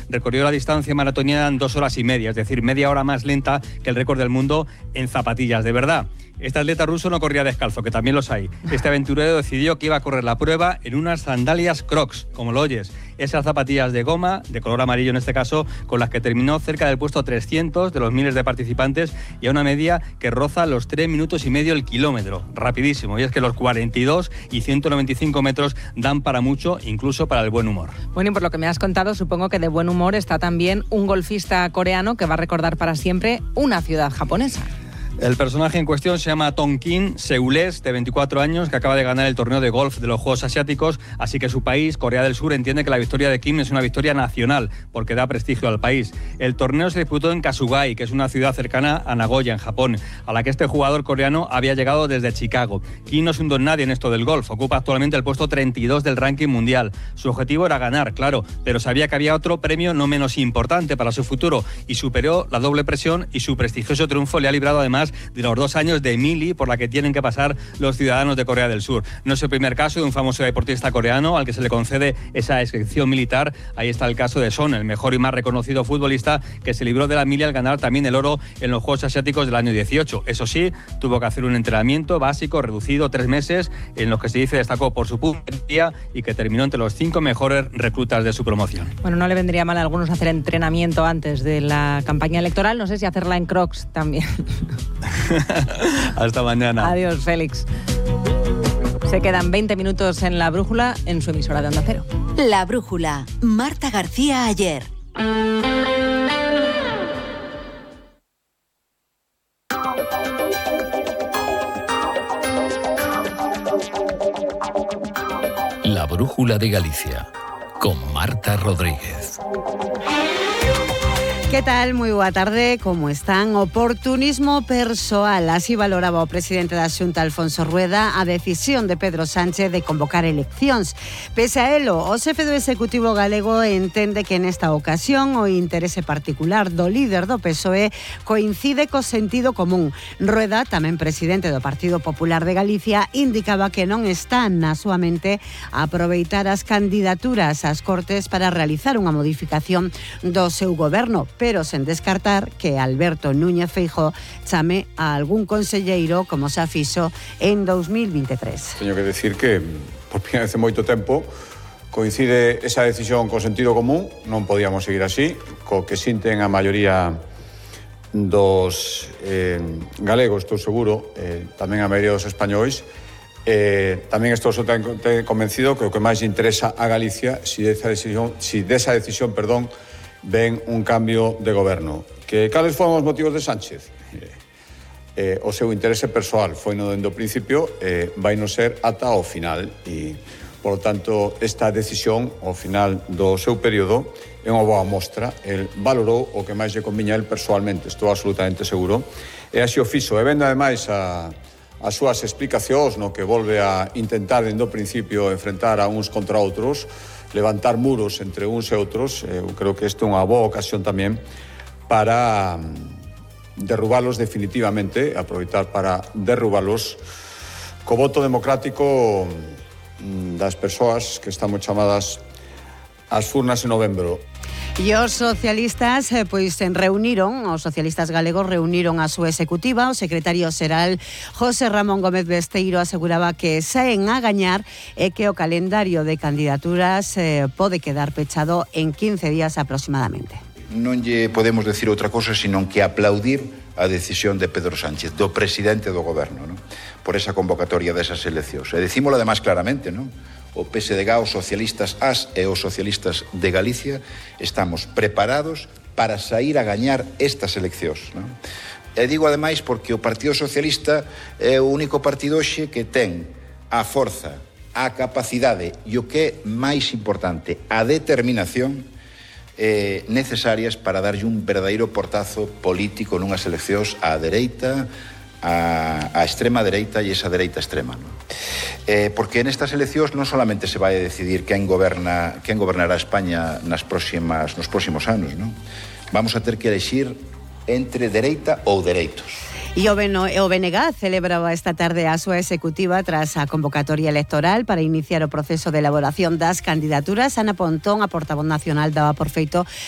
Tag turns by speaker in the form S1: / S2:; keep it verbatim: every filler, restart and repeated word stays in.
S1: recorrió la distancia maratoniana en dos horas y media, es decir, media hora más lenta que el récord del mundo en zapatillas de verdad. Este atleta ruso no corría descalzo, que también los hay. Este aventurero decidió que iba a correr la prueba en unas sandalias Crocs, como lo oyes. Esas zapatillas de goma, de color amarillo en este caso, con las que terminó cerca del puesto trescientos de los miles de participantes y a una media que roza los tres minutos y medio el kilómetro. Rapidísimo. Y es que los cuarenta y dos y ciento noventa y cinco metros dan para mucho, incluso para el buen humor.
S2: Bueno, y por lo que me has contado, supongo que de buen humor está también un golfista coreano que va a recordar para siempre una ciudad japonesa.
S1: El personaje en cuestión se llama Tonkin Seulés, de veinticuatro años, que acaba de ganar el torneo de golf de los Juegos Asiáticos, así que su país, Corea del Sur, entiende que la victoria de Kim es una victoria nacional, porque da prestigio al país. El torneo se disputó en Kasugai, que es una ciudad cercana a Nagoya, en Japón, a la que este jugador coreano había llegado desde Chicago. Kim no es un don nadie en esto del golf, ocupa actualmente el puesto treinta y dos del ranking mundial. Su objetivo era ganar, claro, pero sabía que había otro premio no menos importante para su futuro, y superó la doble presión, y su prestigioso triunfo le ha librado además de los dos años de mili por la que tienen que pasar los ciudadanos de Corea del Sur. No es el primer caso de un famoso deportista coreano al que se le concede esa excepción militar. Ahí está el caso de Son, el mejor y más reconocido futbolista que se libró de la mili al ganar también el oro en los Juegos Asiáticos del año dieciocho. Eso sí, tuvo que hacer un entrenamiento básico reducido, tres meses, en los que se dice destacó por su puntería y que terminó entre los cinco mejores reclutas de su promoción.
S2: Bueno, no le vendría mal a algunos hacer entrenamiento antes de la campaña electoral, no sé si hacerla en Crocs también.
S1: Hasta mañana.
S2: Adiós, Félix. Se quedan veinte minutos en La Brújula, en su emisora de Onda Cero.
S3: La Brújula, Marta García Ayer.
S4: La Brújula de Galicia, con Marta Rodríguez.
S5: Que tal? Moi boa tarde, como están? Oportunismo persoal, así valoraba o presidente da Xunta, Alfonso Rueda, a decisión de Pedro Sánchez de convocar eleccións. Pese a elo, o xefe do Executivo galego entende que nesta ocasión o interese particular do líder do P S O E coincide co sentido común. Rueda, tamén presidente do Partido Popular de Galicia, indicaba que non está na súa mente aproveitar as candidaturas ás Cortes para realizar unha modificación do seu goberno, pero sen descartar que Alberto Núñez Feijóo chame a algún conselleiro como xa fixo en dos mil veintitrés.
S6: Teño que decir que, por primeira vez en moito tempo, coincide esa decisión co sentido común, non podíamos seguir así, co que sinten a maioría dos eh, galegos, estou seguro, eh, tamén a maioría dos españois. Eh, tamén estou absolutamente convencido que o que máis interesa a Galicia, si desa decisión, si desa decisión, perdón, ven un cambio de goberno. Que cales foron os motivos de Sánchez? Eh, eh, o seu interese persoal foi no dende o principio, eh, vai no ser ata o final e, por lo tanto, esta decisión ao final do seu período é unha boa mostra. El valorou o que máis lle conviña a el persoalmente, estou absolutamente seguro, e así o fixo. E vendo ademais a as súas explicacións, no que volve a intentar dende o principio enfrentar a uns contra outros, levantar muros entre uns e outros. Eu creo que isto é unha boa ocasión tamén para derrubalos definitivamente, aproveitar para derrubalos co voto democrático das persoas que estamos chamadas ás urnas en novembro.
S5: E os socialistas eh, pois se reuniron, os socialistas galegos reuniron a súa executiva. O secretario xeral José Ramón Gómez Besteiro aseguraba que saen a gañar e que o calendario de candidaturas eh, pode quedar pechado en quince días aproximadamente.
S7: Non lle podemos decir outra cosa senón que aplaudir a decisión de Pedro Sánchez, do presidente do goberno, ¿no?, por esa convocatoria desas eleccións. E decímolo además claramente, ¿no?, o P S D G, os socialistas as e os socialistas de Galicia estamos preparados para sair a gañar estas eleccións, ¿no? E digo ademais porque o Partido Socialista é o único partido hoxe que ten a forza, a capacidade e o que é máis importante, a determinación eh, necesarias para darlle un verdadeiro portazo político nunhas eleccións á dereita, a, a extrema dereita e esa dereita extrema, ¿no? Eh, porque nestas eleccións non solamente se vai a decidir quen goberna, quen gobernará España nas próximas, nos próximos anos, ¿no? Vamos a ter que elexir entre dereita ou dereitos.
S5: E o, Beno, o B N G celebraba esta tarde a súa executiva tras a convocatoria electoral para iniciar o proceso de elaboración das candidaturas. Ana Pontón, a portavoz nacional, daba por feito